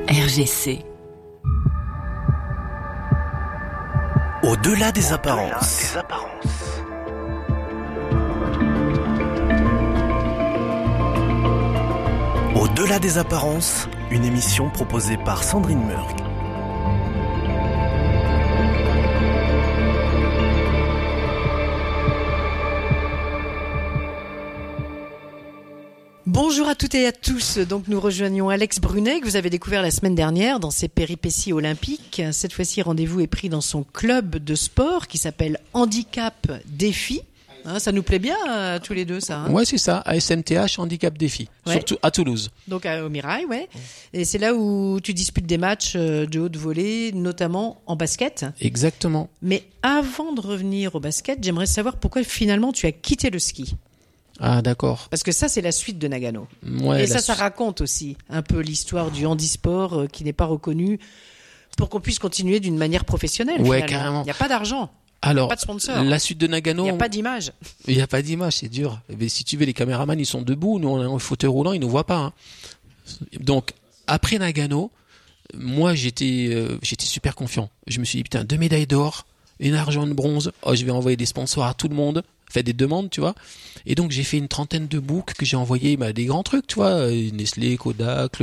RGC. Au-delà des apparences. Au-delà des apparences, une émission proposée par Sandrine Meurg. Bonjour à toutes et à tous. Donc nous rejoignons Alex Brunet que vous avez découvert la semaine dernière dans ses péripéties olympiques. Cette fois-ci, rendez-vous est pris dans son club de sport qui s'appelle Handicap Défi. Ça nous plaît bien tous les deux, ça. Ouais, c'est ça. ASMTH Handicap Défi, Ouais. surtout à Toulouse. Donc au Mirail, ouais. Et c'est là où tu disputes des matchs de haute volée, notamment en basket. Exactement. Mais avant de revenir au basket, j'aimerais savoir pourquoi finalement tu as quitté le ski. Ah, d'accord. Parce que ça, c'est la suite de Nagano. Ouais, Et ça raconte aussi un peu l'histoire du handisport qui n'est pas reconnu pour qu'on puisse continuer d'une manière professionnelle. Ouais, finalement. carrément. Il n'y a pas d'argent, Alors, pas de sponsor. la suite de Nagano. Il n'y a pas d'image. Il n'y a pas d'image, c'est dur. Mais si tu veux, les caméramans, ils sont debout. Nous, on a un fauteuil roulant, ils nous voient pas. Hein. Donc, après Nagano, moi, j'étais super confiant. Je me suis dit, putain, 2 médailles d'or, une argent de bronze. Oh, je vais envoyer des sponsors à tout le monde. Fait des demandes, tu vois. Et donc, j'ai fait une trentaine de books que j'ai envoyé des grands trucs, tu vois. Nestlé, Kodak,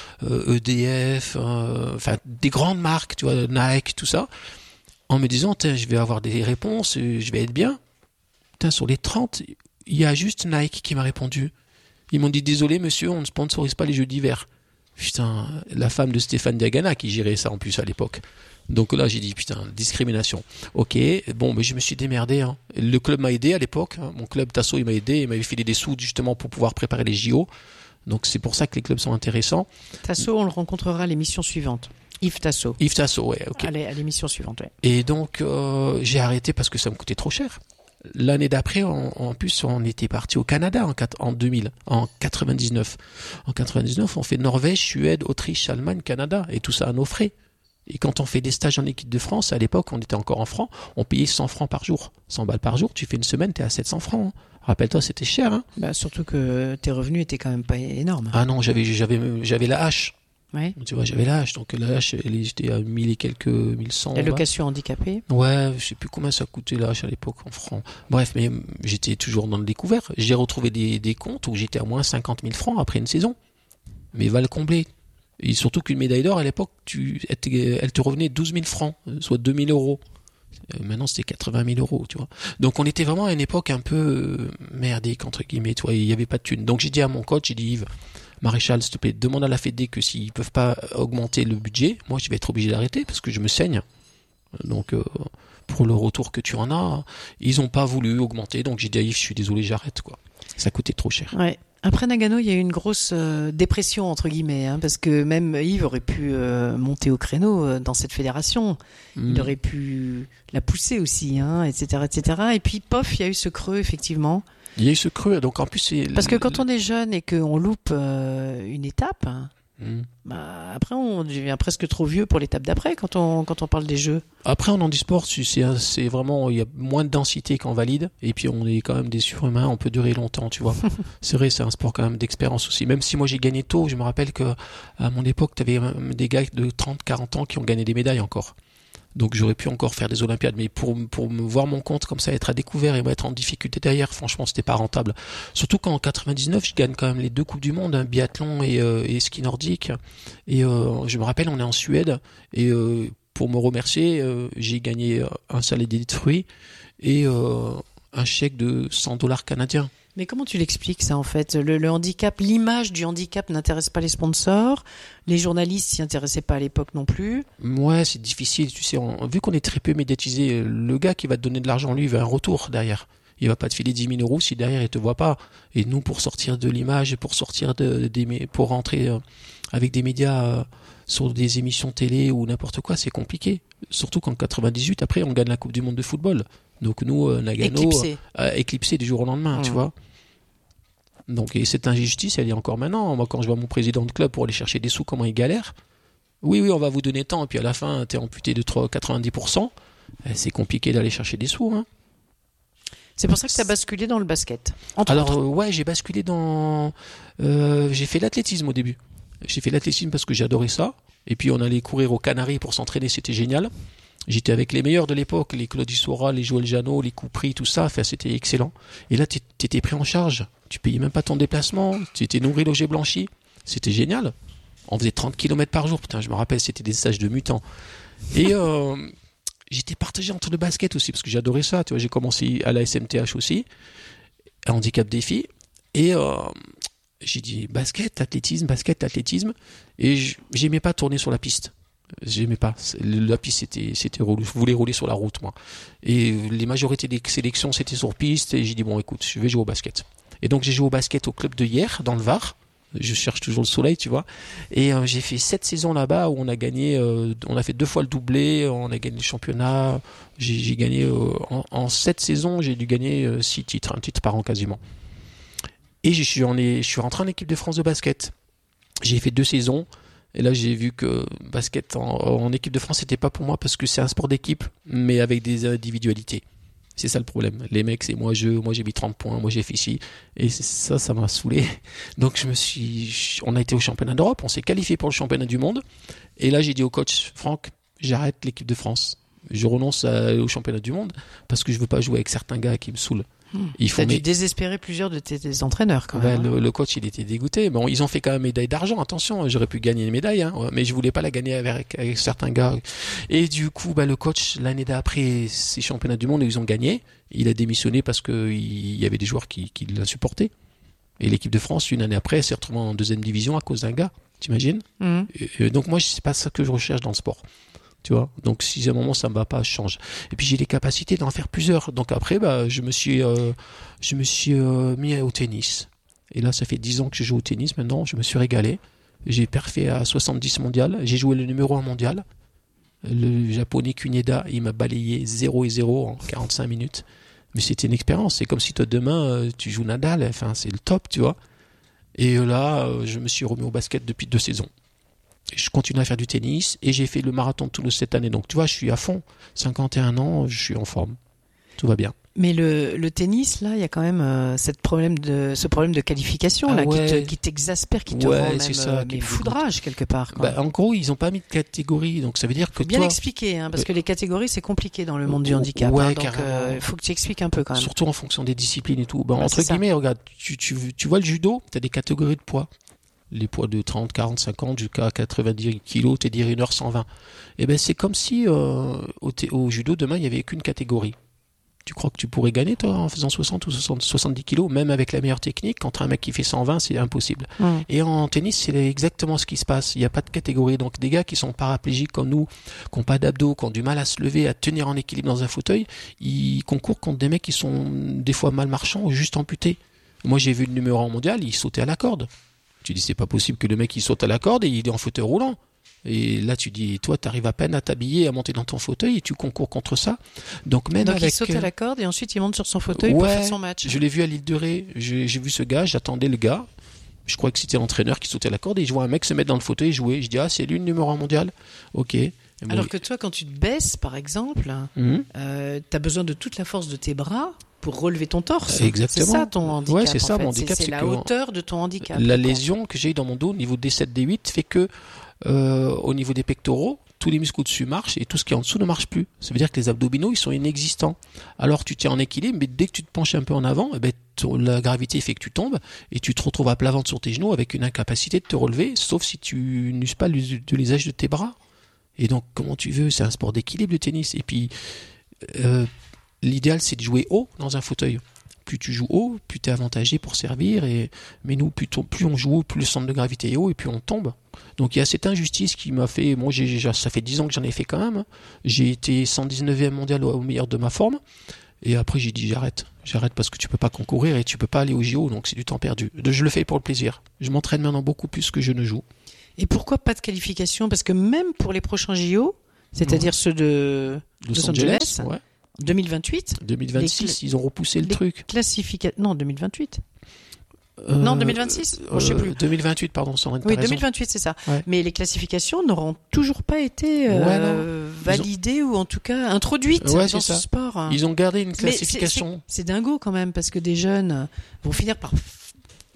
EDF, enfin, des grandes marques, tu vois, Nike, tout ça. En me disant, je vais avoir des réponses, je vais être bien. Putain, sur les 30, il y a juste Nike qui m'a répondu. Ils m'ont dit, désolé monsieur, on ne sponsorise pas les jeux d'hiver. Putain, la femme de Stéphane Diagana qui gérait ça en plus à l'époque. Donc là, j'ai dit, putain, discrimination. Ok, bon, mais je me suis démerdé. Hein. Le club m'a aidé à l'époque. Hein. Mon club Tasso, il m'a aidé. Il m'avait filé des sous justement pour pouvoir préparer les JO. Donc c'est pour ça que les clubs sont intéressants. Tasso, on le rencontrera à l'émission suivante. Yves Tasso. Yves Tasso, ouais, ok. Allez, à l'émission suivante, ouais. Et donc, j'ai arrêté parce que ça me coûtait trop cher. L'année d'après, en plus, on était parti au Canada en 2000, en 99. En 99, on fait Norvège, Suède, Autriche, Allemagne, Canada, et tout ça à nos frais. Et quand on fait des stages en équipe de France, à l'époque, on était encore en francs, on payait 100 francs par jour. 100 balles par jour, tu fais une semaine, t'es à 700 francs. Hein. Rappelle-toi, c'était cher. Hein. Bah, surtout que tes revenus étaient quand même pas énormes. Ah non, j'avais la hache. Ouais. Tu vois, j'avais la hache. Donc la hache, j'étais à 1000 et quelques, 1100. La location handicapée. Ouais, je sais plus combien ça coûtait la hache à l'époque en francs. Bref, mais j'étais toujours dans le découvert. J'ai retrouvé des comptes où j'étais à moins 50 000 francs après une saison. Mais va le combler. Et surtout qu'une médaille d'or, à l'époque, elle te revenait 12 000 francs, soit 2 000 euros. Maintenant, c'était 80 000 euros, tu vois. Donc, on était vraiment à une époque un peu merdique, entre guillemets, tu vois. Il n'y avait pas de thunes. Donc, j'ai dit à mon coach, j'ai dit, Yves, Maréchal, s'il te plaît, demande à la Fédé que s'ils peuvent pas augmenter le budget, moi, je vais être obligé d'arrêter parce que je me saigne. Donc, pour le retour que tu en as, ils ont pas voulu augmenter. Donc, j'ai dit à Yves, je suis désolé, j'arrête, quoi. Ça coûtait trop cher. Ouais. Après Nagano, il y a eu une grosse dépression, entre guillemets, hein, parce que même Yves aurait pu monter au créneau dans cette fédération. Il aurait pu la pousser aussi, hein, etc., etc. Et puis, pof, il y a eu ce creux, effectivement. Il y a eu ce creux, donc en plus c'est... Parce que quand on est jeune et qu'on loupe une étape, bah, après on devient presque trop vieux pour l'étape d'après quand on parle des jeux. Après en handisport, c'est vraiment, il y a moins de densité qu'en valide, et puis on est quand même des surhumains, on peut durer longtemps, tu vois. C'est vrai, c'est un sport quand même d'expérience aussi. Même si moi j'ai gagné tôt, je me rappelle que à mon époque, t'avais des gars de 30-40 ans qui ont gagné des médailles encore. Donc j'aurais pu encore faire des Olympiades, mais pour me voir mon compte comme ça, être à découvert et être en difficulté derrière, franchement, c'était pas rentable. Surtout qu'en 99, je gagne quand même les 2 coupes du monde, hein, biathlon et ski nordique. Et je me rappelle, on est en Suède et pour me remercier, j'ai gagné un salé de fruits et un chèque de 100 $ canadiens. Mais comment tu l'expliques ça en fait ? Le handicap, l'image du handicap n'intéresse pas les sponsors, les journalistes s'y intéressaient pas à l'époque non plus. Ouais, c'est difficile, tu sais, vu qu'on est très peu médiatisé, le gars qui va te donner de l'argent, lui, il veut un retour derrière. Il va pas te filer 10 000 euros si derrière il te voit pas. Et nous, pour sortir de l'image, pour sortir pour rentrer avec des médias sur des émissions télé ou n'importe quoi, c'est compliqué. Surtout qu'en 98, après, on gagne la Coupe du Monde de football. Donc nous, Nagano, éclipsé du jour au lendemain, tu vois. Donc, et cette injustice, elle est encore maintenant. Moi, quand je vois mon président de club pour aller chercher des sous, comment il galère. Oui, on va vous donner tant, et puis à la fin, t'es amputé de 90%. C'est compliqué d'aller chercher des sous, hein. C'est pour ça que tu as basculé dans le basket. Ouais, j'ai basculé dans... j'ai fait l'athlétisme au début. J'ai fait l'athlétisme parce que j'adorais ça. Et puis on allait courir aux Canaries pour s'entraîner, c'était génial. J'étais avec les meilleurs de l'époque, les Claude Sora, les Joël Janot, les Coupry, tout ça. Enfin, c'était excellent. Et là, t'étais pris en charge. Tu payais même pas ton déplacement. Tu étais nourri, logé, blanchi. C'était génial. On faisait 30 km par jour. Putain, je me rappelle, c'était des stages de mutants. Et j'étais partagé entre le basket aussi, parce que j'adorais ça. Tu vois, j'ai commencé à la SMTH aussi, à handicap défi. Et j'ai dit basket, athlétisme. Et j'aimais pas tourner sur la piste. J'aimais pas. La piste, c'était relou. Je voulais rouler sur la route, moi. Et les majorités des sélections, c'était sur piste. Et j'ai dit, bon, écoute, je vais jouer au basket. Et donc, j'ai joué au basket au club de Hier, dans le Var. Je cherche toujours le soleil, tu vois. Et j'ai fait 7 saisons là-bas où on a gagné, on a fait 2 fois le doublé, on a gagné le championnat. J'ai gagné, en 7 saisons, j'ai dû gagner 6 titres, un titre par an quasiment. Et je suis rentré en équipe de France de basket. J'ai fait 2 saisons. Et là, j'ai vu que basket en équipe de France, c'était pas pour moi parce que c'est un sport d'équipe, mais avec des individualités. C'est ça le problème. Les mecs, c'est moi j'ai mis 30 points, moi j'ai fait ci. Et ça m'a saoulé. Donc on a été au championnat d'Europe, on s'est qualifié pour le championnat du monde. Et là, j'ai dit au coach, Franck, j'arrête l'équipe de France. Je renonce au championnat du monde parce que je veux pas jouer avec certains gars qui me saoulent. T'as dû désespérer plusieurs de tes entraîneurs quand même. Le coach, il était dégoûté. Bon, ils ont fait quand même médaille d'argent. Attention, j'aurais pu gagner une médaille, hein, mais je voulais pas la gagner avec certains gars. Et du coup, le coach, l'année d'après ces championnats du monde, ils ont gagné. Il a démissionné parce que il y avait des joueurs qui l'a Et l'équipe de France, une année après, s'est retrouvée en 2e division à cause d'un gars. T'imagines? Et donc moi, c'est pas ça que je recherche dans le sport. Tu vois, donc si à un moment ça me va pas, je change. Et puis j'ai les capacités d'en faire plusieurs. Donc après, je me suis mis au tennis. Et là, ça fait 10 ans que je joue au tennis. Maintenant, je me suis régalé. J'ai perfé à 70 mondial. J'ai joué le numéro 1 mondial. Le japonais Kuneda, il m'a balayé 0-0 en 45 minutes. Mais c'était une expérience. C'est comme si toi demain tu joues Nadal. Enfin, c'est le top, tu vois. Et là, je me suis remis au basket depuis 2 saisons. Je continue à faire du tennis et j'ai fait le marathon de Toulouse cette année. Donc tu vois, je suis à fond. 51 ans, je suis en forme. Tout va bien. Mais le tennis, là, il y a quand même ce problème de qualification là, qui t'exaspère, qui te rend même foudrage quelque part. En gros, ils n'ont pas mis de catégorie. Donc ça veut dire que bien expliquer, parce que les catégories, c'est compliqué dans le monde du handicap. Ouais, donc il faut que tu expliques un peu quand même. Surtout en fonction des disciplines et tout. Entre guillemets, regarde, tu vois le judo, tu as des catégories de poids. Les poids de 30, 40, 50 jusqu'à 90 kilos, t'es dire 1h120. Et c'est comme si au judo demain il y avait qu'une catégorie. Tu crois que tu pourrais gagner toi en faisant 60 ou 70 kilos, même avec la meilleure technique? Contre un mec qui fait 120, c'est impossible. Et en tennis, c'est exactement ce qui se passe. Il n'y a pas de catégorie. Donc des gars qui sont paraplégiques comme nous, qui n'ont pas d'abdos, qui ont du mal à se lever, à tenir en équilibre dans un fauteuil, ils concourent contre des mecs qui sont des fois mal marchants ou juste amputés. Moi j'ai vu le numéro 1 mondial, il sautait à la corde. Tu dis c'est pas possible que le mec il saute à la corde et il est en fauteuil roulant. Et là tu dis toi t'arrives à peine à t'habiller, à monter dans ton fauteuil et tu concours contre ça. Donc il saute à la corde et ensuite il monte sur son fauteuil pour faire son match. Je l'ai vu à l'île de Ré. J'ai vu ce gars, j'attendais le gars. Je crois que c'était l'entraîneur qui sautait à la corde et je vois un mec se mettre dans le fauteuil et jouer. Je dis c'est lui le numéro 1 mondial. Ok. Alors que toi quand tu te baisses par exemple, t'as besoin de toute la force de tes bras pour relever ton torse. Exactement. C'est ça ton handicap. Ouais, c'est ça mon handicap. C'est la hauteur de ton handicap. La lésion que j'ai eu dans mon dos au niveau des 7, des 8 fait que au niveau des pectoraux, tous les muscles au-dessus marchent et tout ce qui est en dessous ne marche plus. Ça veut dire que les abdominaux, ils sont inexistants. Alors tu tiens en équilibre, mais dès que tu te penches un peu en avant, la gravité fait que tu tombes et tu te retrouves à plat ventre sur tes genoux avec une incapacité de te relever, sauf si tu n'uses pas l'usage de tes bras. Et donc, comment tu veux, c'est un sport d'équilibre le tennis. Et puis, l'idéal, c'est de jouer haut dans un fauteuil. Plus tu joues haut, plus tu es avantagé pour servir. Mais nous, plus on joue haut, plus le centre de gravité est haut et puis on tombe. Donc il y a cette injustice qui m'a fait... Moi, ça fait 10 ans que j'en ai fait quand même. J'ai été 119e mondial au meilleur de ma forme. Et après, j'ai dit j'arrête. J'arrête parce que tu peux pas concourir et tu peux pas aller au JO. Donc c'est du temps perdu. Je le fais pour le plaisir. Je m'entraîne maintenant beaucoup plus que je ne joue. Et pourquoi pas de qualification? Parce que même pour les prochains JO, c'est-à-dire ceux de Los Angeles, 2028. 2026, ils ont repoussé le truc. Non, 2028. Non, 2026 je sais plus. 2028, pardon, Sandrine. Oui, 2028, c'est ça. Ouais. Mais les classifications n'auront toujours pas été validées ou en tout cas introduites dans ce sport. Ils ont gardé une classification. C'est dingo quand même, parce que des jeunes vont finir par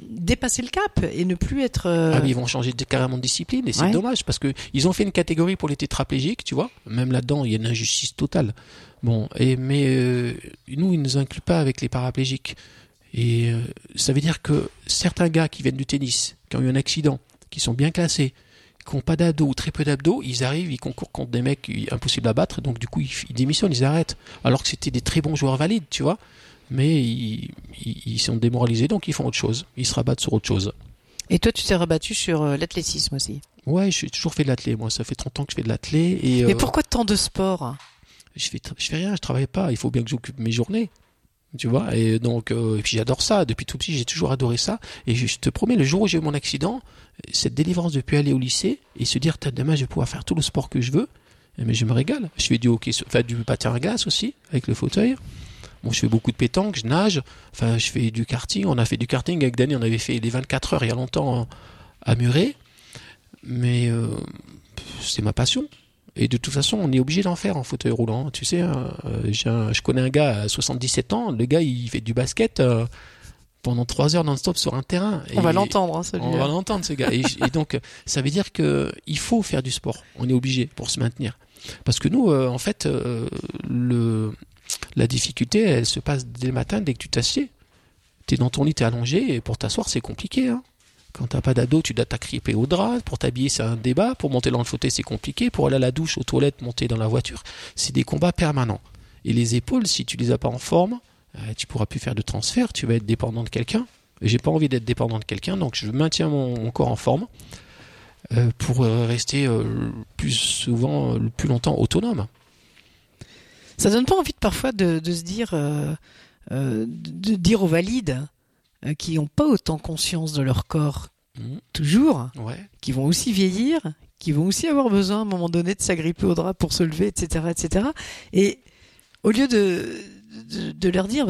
dépasser le cap et ne plus être... Ah, mais ils vont changer carrément de discipline et c'est Ouais. dommage parce que ils ont fait une catégorie pour les tétraplégiques, tu vois. Même là-dedans, il y a une injustice totale. Bon, mais nous, ils nous incluent pas avec les paraplégiques. Et ça veut dire que certains gars qui viennent du tennis, qui ont eu un accident, qui sont bien classés, qui n'ont pas d'abdos ou très peu d'abdos, ils arrivent, ils concourent contre des mecs impossibles à battre, donc du coup ils démissionnent, ils arrêtent. Alors que c'était des très bons joueurs valides, tu vois. Mais ils sont démoralisés, donc ils font autre chose. Ils se rabattent sur autre chose. Et toi, tu t'es rabattu sur l'athlétisme aussi. Ouais, j'ai toujours fait de l'athlé, moi. Ça fait 30 ans que je fais de l'athlé. Et, Mais pourquoi tant de sport? je fais rien, je travaille pas. Il faut bien que j'occupe mes journées. Tu vois, et donc et puis j'adore ça. Depuis tout petit, j'ai toujours adoré ça. Et je te promets, le jour où j'ai eu mon accident, cette délivrance de plus aller au lycée et se dire, demain, je vais pouvoir faire tout le sport que je veux. Mais je me régale. Je fais du hockey, du patin à glace aussi, avec le fauteuil. Bon, je fais beaucoup de pétanque, je nage. Enfin, je fais du karting. On a fait du karting avec Danny. On avait fait les 24 heures il y a longtemps à Muret. Mais c'est ma passion. Et de toute façon, on est obligé d'en faire en fauteuil roulant. Tu sais, je connais un gars à 77 ans. Le gars, il fait du basket pendant 3 heures non-stop sur un terrain. On va l'entendre, celui-là. On va l'entendre, ce gars. Et donc, ça veut dire que il faut faire du sport. On est obligé pour se maintenir. Parce que nous, en fait, la difficulté, elle se passe dès le matin, dès que tu t'assieds. T'es dans ton lit, t'es allongé, et pour t'asseoir, c'est compliqué, hein. Quand t'as pas d'ado, tu dois t'agripper au drap. Pour t'habiller, c'est un débat. Pour monter dans le fauteuil, c'est compliqué. Pour aller à la douche, aux toilettes, monter dans la voiture, c'est des combats permanents. Et les épaules, si tu les as pas en forme, tu pourras plus faire de transfert. Tu vas être dépendant de quelqu'un. Et j'ai pas envie d'être dépendant de quelqu'un, donc je maintiens mon corps en forme pour rester le plus longtemps autonome. Ça donne pas envie parfois de se dire, de dire aux valides qui n'ont pas autant conscience de leur corps, toujours, Ouais. qui vont aussi vieillir, qui vont aussi avoir besoin à un moment donné de s'agripper au drap pour se lever, etc., etc. Et au lieu de leur dire,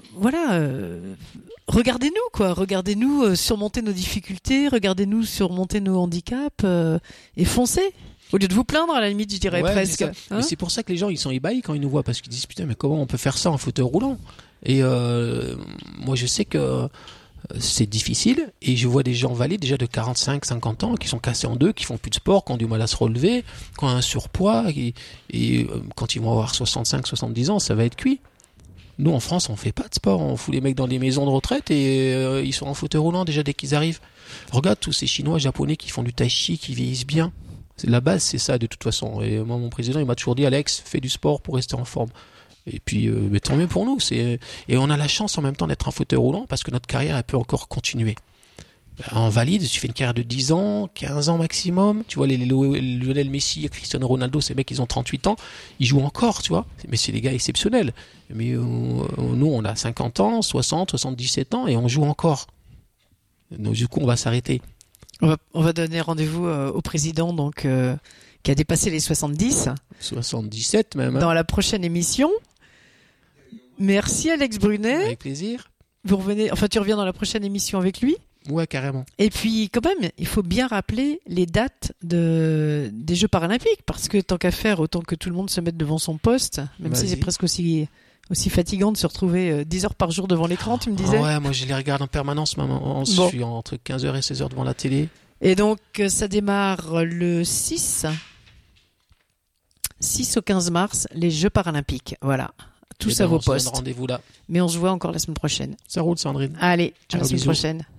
regardez-nous, quoi, regardez-nous surmonter nos difficultés, regardez-nous surmonter nos handicaps et foncez. Au lieu de vous plaindre, à la limite, je dirais Ouais, presque. mais mais c'est pour ça que les gens, ils sont ébahis quand ils nous voient, parce qu'ils disent, putain, mais comment on peut faire ça en fauteuil roulant? Et moi, je sais que c'est difficile, et je vois des gens valides déjà de 45, 50 ans, qui sont cassés en deux, qui font plus de sport, qui ont du mal à se relever, qui ont un surpoids, et quand ils vont avoir 65, 70 ans, ça va être cuit. Nous, en France, on fait pas de sport, on fout les mecs dans des maisons de retraite, et ils sont en fauteuil roulant déjà dès qu'ils arrivent. Regarde tous ces Chinois, Japonais qui font du tai chi, qui vieillissent bien. La base, c'est ça, de toute façon. Et moi, mon président, il m'a toujours dit, Alex, fais du sport pour rester en forme. Et puis, mais tant mieux pour nous. Et on a la chance en même temps d'être en fauteuil roulant parce que notre carrière, elle peut encore continuer. En valide, tu fais une carrière de 10 ans, 15 ans maximum. Tu vois, les Lionel Messi, Cristiano Ronaldo, ces mecs, ils ont 38 ans. Ils jouent encore, tu vois. Mais c'est des gars exceptionnels. Mais nous, on a 50 ans, 60, 77 ans et on joue encore. Donc, du coup, on va s'arrêter. On va donner rendez-vous au président donc qui a dépassé les 70 77 même. Hein. Dans la prochaine émission. Merci Alex Brunet. Avec plaisir. Tu reviens dans la prochaine émission avec lui. Ouais, carrément. Et puis quand même, il faut bien rappeler les dates des Jeux paralympiques parce que tant qu'à faire, autant que tout le monde se mette devant son poste, même si c'est presque aussi fatigant de se retrouver 10 heures par jour devant l'écran, tu me disais. Ouais, moi je les regarde en permanence, maman. Je suis entre 15h et 16h devant la télé. Et donc ça démarre le 6 au 15 mars, les Jeux paralympiques. Voilà, tous à vos postes. Rendez-vous là. Mais on se voit encore la semaine prochaine. Ça roule, Sandrine. Allez, ciao, à la semaine bisous. prochaine.